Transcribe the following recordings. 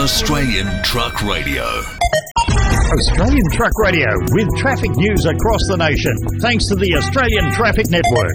Australian Truck Radio. Australian Truck Radio with traffic news across the nation, thanks to the Australian Traffic Network.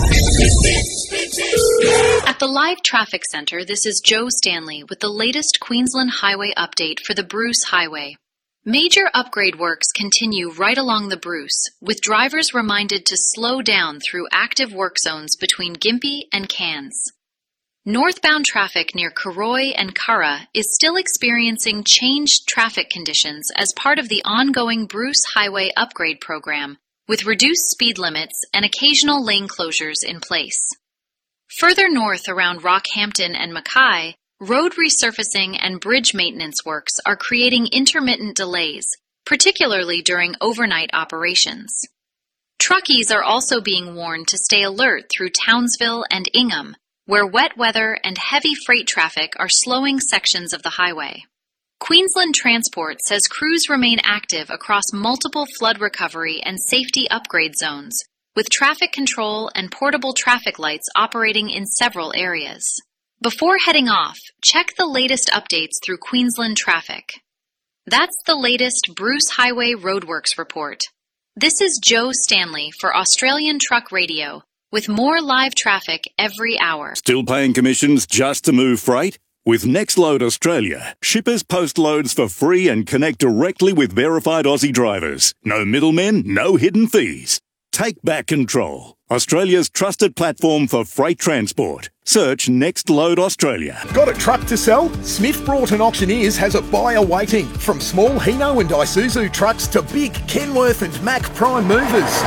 At the Live Traffic Centre, this is Joe Stanley with the latest Queensland Highway update for the Bruce Highway. Major upgrade works continue right along the Bruce, with drivers reminded to slow down through active work zones between Gympie and Cairns. Northbound traffic near Karoi and Curra is still experiencing changed traffic conditions as part of the ongoing Bruce Highway upgrade program, with reduced speed limits and occasional lane closures in place. Further north around Rockhampton and Mackay, road resurfacing and bridge maintenance works are creating intermittent delays, particularly during overnight operations. Truckies are also being warned to stay alert through Townsville and Ingham, where wet weather and heavy freight traffic are slowing sections of the highway. Queensland Transport says crews remain active across multiple flood recovery and safety upgrade zones, with traffic control and portable traffic lights operating in several areas. Before heading off, check the latest updates through Queensland Traffic. That's the latest Bruce Highway Roadworks report. This is Joe Stanley for Australian Truck Radio, with more live traffic every hour. Still paying commissions just to move freight? With Nextload Australia, shippers post loads for free and connect directly with verified Aussie drivers. No middlemen, no hidden fees. Take back control. Australia's trusted platform for freight transport. Search Nextload Australia. Got a truck to sell? Smith Broughton Auctioneers has a buyer waiting. From small Hino and Isuzu trucks to big Kenworth and Mack Prime movers.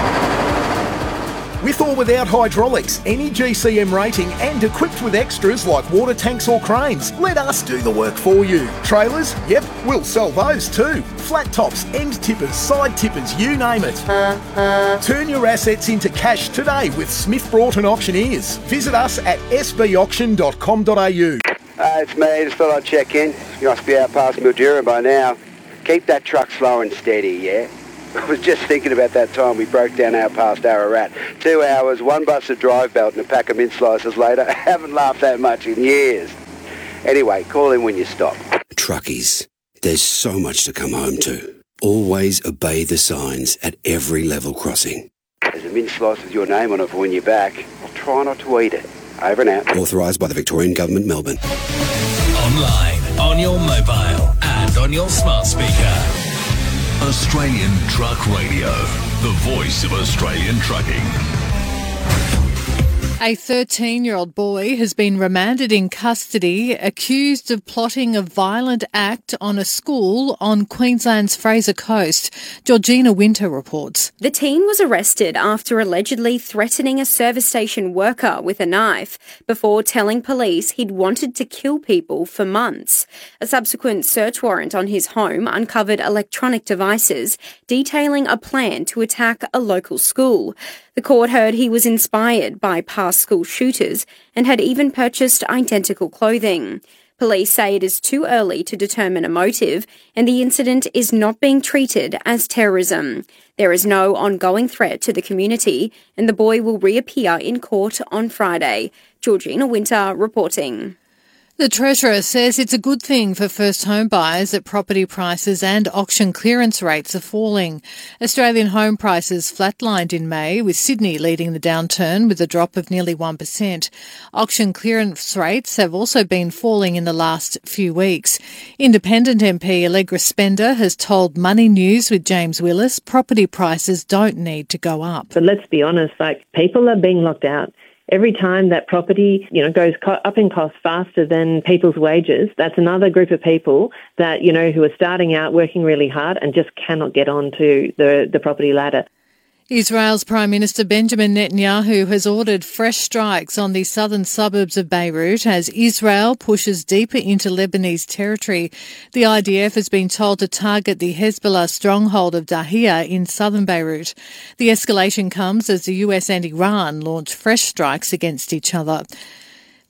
With or without hydraulics, any GCM rating and equipped with extras like water tanks or cranes, let us do the work for you. Trailers? Yep, we'll sell those too. Flat tops, end tippers, side tippers, you name it. Turn your assets into cash today with Smith Broughton Auctioneers. Visit us at sbauction.com.au. It's me, just thought I'd check in. You must be out past Mildura by now. Keep that truck slow and steady, yeah? I was just thinking about that time we broke down out past Ararat. 2 hours, one busted drive belt and a pack of mint slices later. I haven't laughed that much in years. Anyway, call in when you stop. Truckies, there's so much to come home to. Always obey the signs at every level crossing. There's a mint slice with your name on it for when you're back. I'll try not to eat it. Over and out. Authorised by the Victorian Government, Melbourne. Online, on your mobile and on your smart speaker. Australian Truck Radio, the voice of Australian trucking. A 13-year-old boy has been remanded in custody, accused of plotting a violent act on a school on Queensland's Fraser Coast. Georgina Winter reports. The teen was arrested after allegedly threatening a service station worker with a knife before telling police he'd wanted to kill people for months. A subsequent search warrant on his home uncovered electronic devices detailing a plan to attack a local school. The court heard he was inspired by past school shooters and had even purchased identical clothing. Police say it is too early to determine a motive and the incident is not being treated as terrorism. There is no ongoing threat to the community and the boy will reappear in court on Friday. Georgina Winter reporting. The Treasurer says it's a good thing for first home buyers that property prices and auction clearance rates are falling. Australian home prices flatlined in May, with Sydney leading the downturn with a drop of nearly 1%. Auction clearance rates have also been falling in the last few weeks. Independent MP Allegra Spender has told Money News with James Willis property prices don't need to go up. But let's be honest, people are being locked out. Every time that property, goes up in cost faster than people's wages, that's another group of people that, who are starting out working really hard and just cannot get onto the property ladder. Israel's Prime Minister Benjamin Netanyahu has ordered fresh strikes on the southern suburbs of Beirut as Israel pushes deeper into Lebanese territory. The IDF has been told to target the Hezbollah stronghold of Dahia in southern Beirut. The escalation comes as the US and Iran launch fresh strikes against each other.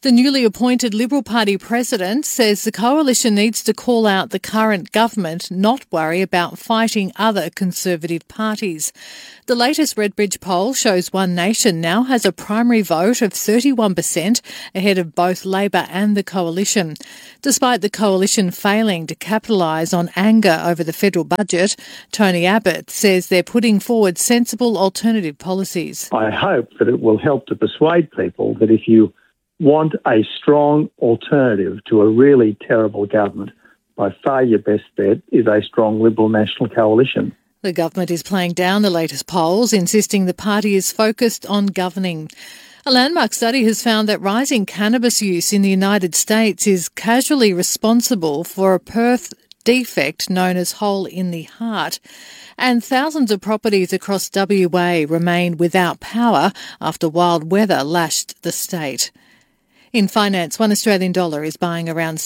The newly appointed Liberal Party president says the coalition needs to call out the current government, not worry about fighting other Conservative parties. The latest Redbridge poll shows One Nation now has a primary vote of 31%, ahead of both Labor and the coalition. Despite the coalition failing to capitalise on anger over the federal budget, Tony Abbott says they're putting forward sensible alternative policies. I hope that it will help to persuade people that if you want a strong alternative to a really terrible government, by far your best bet is a strong Liberal National coalition. The government is playing down the latest polls, insisting the party is focused on governing. A landmark study has found that rising cannabis use in the United States is causally responsible for a birth defect known as hole in the heart. And thousands of properties across WA remain without power after wild weather lashed the state. In finance, $1 Australian is buying around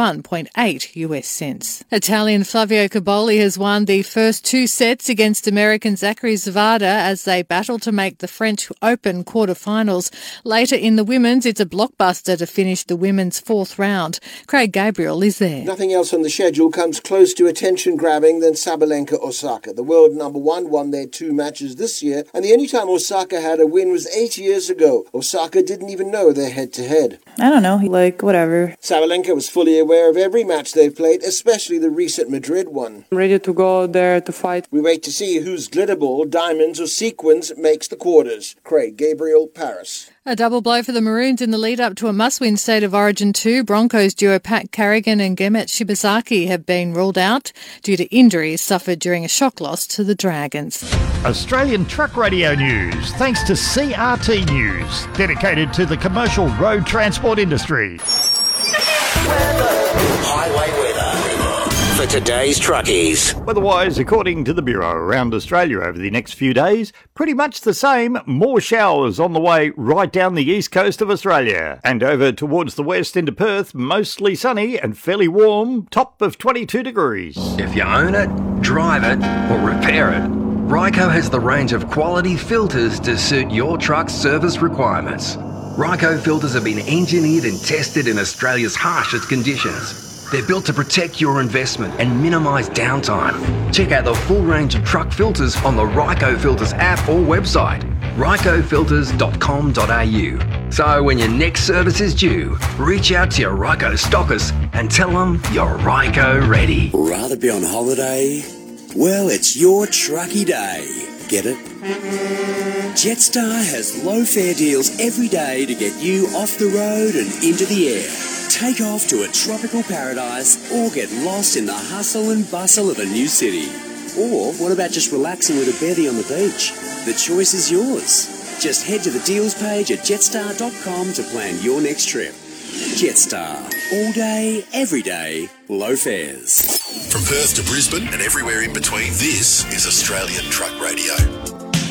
71.8 US cents. Italian Flavio Caboli has won the first two sets against American Zachary Zavada as they battle to make the French Open quarterfinals. Later in the women's, it's a blockbuster to finish the women's fourth round. Craig Gabriel is there. Nothing else on the schedule comes close to attention-grabbing than Sabalenka Osaka. The world number one won their two matches this year, and the only time Osaka had a win was 8 years ago. Osaka didn't even know their head-to-head. I don't know, whatever. Sabalenka was fully aware of every match they've played, especially the recent Madrid one. I'm ready to go there to fight. We wait to see whose glitterball, diamonds or sequins makes the quarters. Craig Gabriel, Paris. A double blow for the Maroons in the lead-up to a must-win State of Origin 2. Broncos duo Pat Carrigan and Gemet Shibazaki have been ruled out due to injuries suffered during a shock loss to the Dragons. Australian Truck Radio News, thanks to CRT News, dedicated to the commercial road transport industry. Highway weather for today's truckies. Weather-wise, according to the Bureau, around Australia over the next few days, pretty much the same. More showers on the way right down the east coast of Australia. And over towards the west into Perth, mostly sunny and fairly warm, top of 22 degrees. If you own it, drive it, or repair it, Ryco has the range of quality filters to suit your truck's service requirements. Ryco filters have been engineered and tested in Australia's harshest conditions. They're built to protect your investment and minimise downtime. Check out the full range of truck filters on the Ryco Filters app or website, rycofilters.com.au. So when your next service is due, reach out to your Ryco stockers and tell them you're Ryco ready. Rather be on holiday? Well, it's your trucky day. Get it? Jetstar has low fare deals every day to get you off the road and into the air. Take off to a tropical paradise or get lost in the hustle and bustle of a new city. Or what about just relaxing with a bevy on the beach? The choice is yours. Just head to the deals page at jetstar.com to plan your next trip. Jetstar. All day, every day, low fares. From Perth to Brisbane and everywhere in between, this is Australian Truck Radio.